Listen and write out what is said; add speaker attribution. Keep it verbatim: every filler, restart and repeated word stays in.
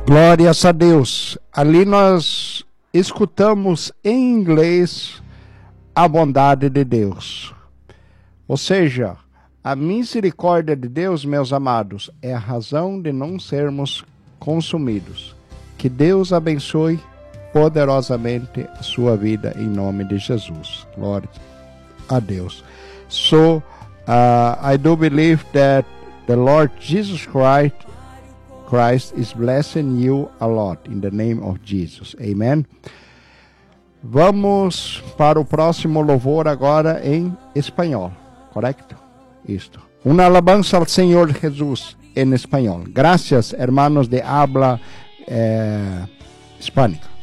Speaker 1: Glórias a Deus. Ali nós escutamos em inglês a bondade de Deus. Ou seja, a misericórdia de Deus, meus amados, é a razão de não sermos consumidos. Que Deus abençoe poderosamente a sua vida em nome de Jesus. Glória a Deus. So, uh, I do believe that the Lord Jesus Christ Christ is blessing you a lot in the name of Jesus. Amen. Vamos para o próximo louvor agora em espanhol, correto? Isto. Una alabanza al Señor Jesús en español. Gracias, hermanos de habla eh, hispánica.